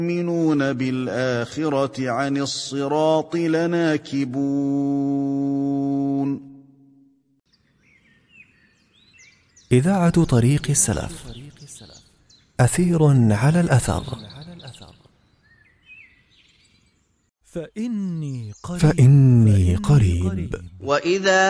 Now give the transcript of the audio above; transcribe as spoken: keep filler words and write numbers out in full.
يؤمنون بالآخرة عن الصراط لناكبون. إذاعة طريق السلف، أثير على الأثر. فإني قريب, فإني قريب. وإذا